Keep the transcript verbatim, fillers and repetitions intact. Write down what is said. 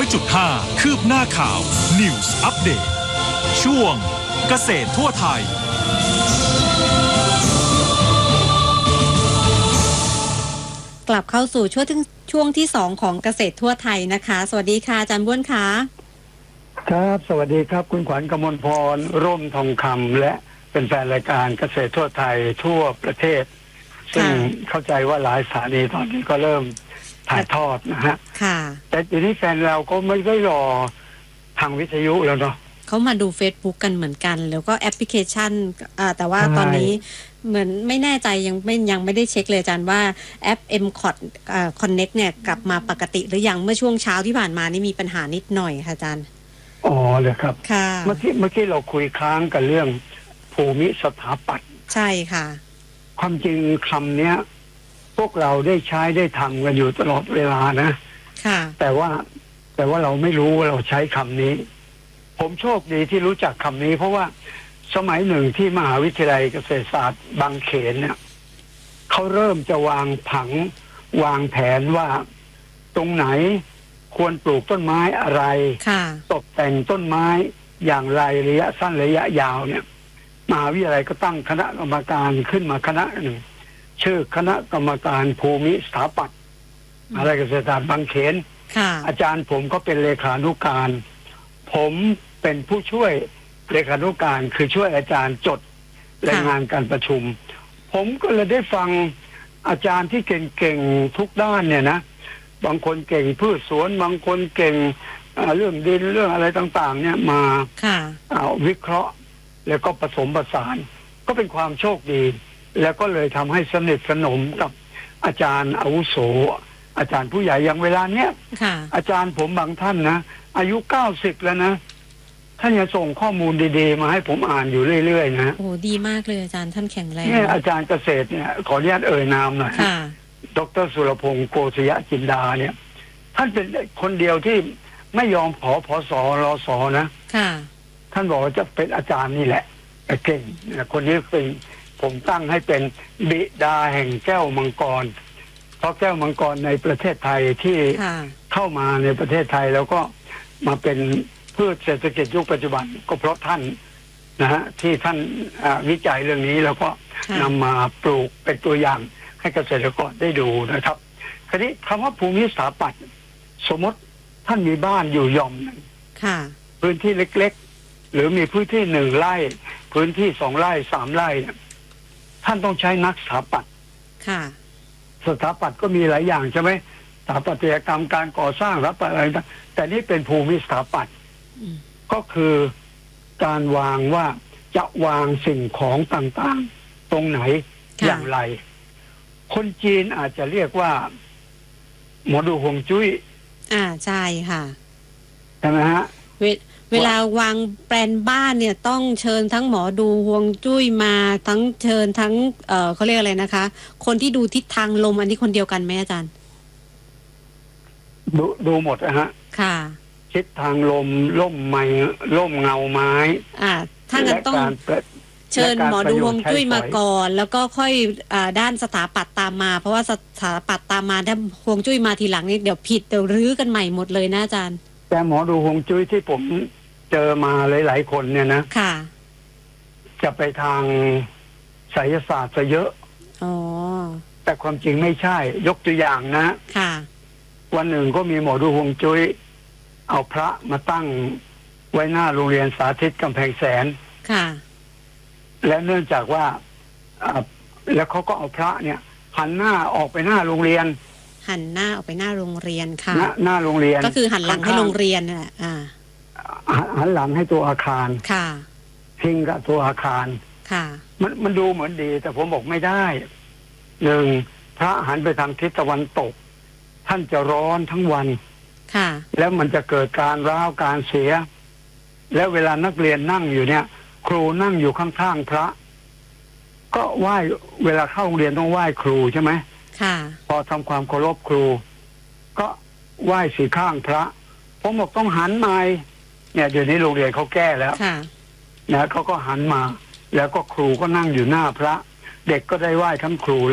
อยจุดห้า คืบหน้าข่าว News Update ช่วงเกษตรทั่วไทยกลับเข้าสู่ช่วงที่ช่วงที่สองของเกษตรทั่วไทยนะคะสวัสดีค่ะอาจารย์บ้วนค่ะครับสวัสดีครับคุณขวัญกมลพรร่มทองคำและเป็นแฟนรายการเกษตรทั่วไทยทั่วประเทศซึ่งเข้าใจว่าหลายสถานีตอนนี้ก็เริ่มถ่ายทอดนะฮะค่ะแต่ทีนี้แฟนเราก็ไม่ได้รอทางวิทยุแล้วเนาะเขามาดู Facebook กันเหมือนกันแล้วก็แอปพลิเคชันแต่ว่าตอนนี้เหมือนไม่แน่ใจยังไม่ยังไม่ได้เช็คเลยอาจารย์ว่าแอป เอ็ม คอท Connect เนี่ยกลับมาปกติหรือยังเมื่อช่วงเช้าที่ผ่านมานี่มีปัญหานิดหน่อยค่ะอาจารย์อ๋อเลยครับค่ะเมื่อกี้เมื่อกี้เราคุยค้างกันเรื่องภูมิสถาปัตย์ใช่ค่ะความจริงคำเนี้ยพวกเราได้ใช้ได้ทำกันอยู่ตลอดเวลานะค่ะแต่ว่าแต่ว่าเราไม่รู้ว่าเราใช้คำนี้ผมโชคดีที่รู้จักคำนี้ เพราะว่าสมัยหนึ่งที่มหาวิทยาลัยเกษตรศาสตร์บางเขนเนี่ยเขาเริ่มจะวางผังวางแผนว่าตรงไหนควรปลูกต้นไม้อะไรตกแต่งต้นไม้อย่างไรระยะสั้นระยะยาวเนี่ยมหาวิทยาลัยก็ตั้งคณะกรรมการขึ้นมาคณะหนึ่งชื่อคณะกรรมการภูมิสถาปัตย์อะไรเกษตรศาสตร์บางเขนอาจารย์ผมก็เป็นเลขานุการผมเป็นผู้ช่วยเลขานุการคือช่วยอาจารย์จดรายงานการประชุมผมก็เลยได้ฟังอาจารย์ที่เก่งๆทุกด้านเนี่ยนะบางคนเก่งพืชสวนบางคนเก่งเรื่องดินเรื่องอะไรต่างๆเนี่ยมาเอาวิเคราะห์แล้วก็ผสมผสานก็เป็นความโชคดีแล้วก็เลยทำให้สนิทสนมกับอาจารย์อาวุโสอาจารย์ผู้ใหญ่อย่างเวลาเนี้ยอาจารย์ผมบางท่านนะอายุเก้าสิบแล้วนะท่านยังส่งข้อมูลดีๆมาให้ผมอ่านอยู่เรื่อยๆนะโอ้ดีมากเลยอาจารย์ท่านแข็งแรงเนี่ยอาจารย์เกษตรเนี่ยขออนุญาตเอ่ยนามหน่อยดร.สุรพงศ์โกศยจินดาเนี่ยท่านเป็นคนเดียวที่ไม่ยอมขอพสรสนะท่านบอกว่าจะเป็นอาจารย์นี่แหละเก่งคนนี้เป็นผมตั้งให้เป็นบิดาแห่งแก้วมังกรเพราะแก้วมังกรในประเทศไทยที่เข้ามาในประเทศไทยแล้วก็มาเป็นพืชเศรษฐกิจยุคปัจจุบันก็เพราะท่านนะฮะที่ท่านวิจัยเรื่องนี้แล้วก็นำมาปลูกเป็นตัวอย่างให้เกษตรกรได้ดูนะครับคราวนี้คำว่าภูมิสถาปัตย์สมมติท่านมีบ้านอยู่ย่อมหนึ่งพื้นที่เล็กๆหรือมีพื้นที่หนึ่งไร่พื้นที่สองไร่สามไร่ท่านต้องใช้นักสถาปัตย์สถาปัตย์ก็มีหลายอย่างใช่ไหมสถาปัตยกรรมการก่อสร้างรับอะไรต่างแต่นี่เป็นภูมิสถาปัตย์ก็คือการวางว่าจะวางสิ่งของต่างๆตรงไหนอย่างไรคนจีนอาจจะเรียกว่าหมอดูฮวงจุ้ยอ่าใช่ค่ะใช่ไหมฮะเวเวลาวางแปลนบ้านเนี่ยต้องเชิญทั้งหมอดูฮวงจุ้ยมาทั้งเชิญทั้งเอ่อเขาเรียกอะไรนะคะคนที่ดูทิศทางลมอันนี้คนเดียวกันไหมอาจารย์ดูดูหมดนะฮะค่ะทิศทางลมล่มไม้ล่มเงาไม้อ่าถ้างั้นต้องเชิญหมอดูฮวงจุ้ยมาก่อนแล้วก็ค่อยอ่าด้านสถาปัตย์ตามมาเพราะว่าสถาปัตย์ตามมาถ้าฮวงจุ้ยมาทีหลังนี่เดี๋ยวผิดเดี๋ยวรื้อกันใหม่หมดเลยนะอาจารย์แต่หมอดูฮวงจุ้ยที่ผมเจอมาหลายๆคนเนี่ยนะค่ะจะไปทางไสยศาสตร์ซะเยอะอ๋อแต่ความจริงไม่ใช่ยกตัวอย่างนะค่ะวันหนึ่งก็มีหมอดูฮวงจุ้ยเอาพระมาตั้งไว้หน้าโรงเรียนสาธิตกำแพงแสนค่ะและเนื่องจากว่าแล้วเขาก็เอาพระเนี่ยหันหน้าออกไปหน้าโรงเรียนหันหน้าออกไปหน้าโรงเรียนค่ะหน้าโรงเรียนก็คือหันหลังให้โรงเรียนน่ะอ่าหันหลังให้ตัวอาคารค่ะพิงกับตัวอาคารค่ะมันมันดูเหมือนดีแต่ผมบอกไม่ได้หนึ่งพระหันไปทางทิศตะวันตกท่านจะร้อนทั้งวันค่ะแล้วมันจะเกิดการร้าวการเสียแล้วเวลานักเรียนนั่งอยู่เนี่ยครูนั่งอยู่ข้างๆพระก็ไหว้เวลาเข้าโรงเรียนต้องไหว้ครูใช่ไหมค่ะพอทำความเคารพครูก็ไหว้สีข้างพระผมบอกต้องหันมาเนี่ยเดี๋ยวนี้โรงเรียนเขาแก้แล้วนะเขาก็หันมาแล้วก็ครูก็นั่งอยู่หน้าพระเด็กก็ได้ไหว้ทั้งครู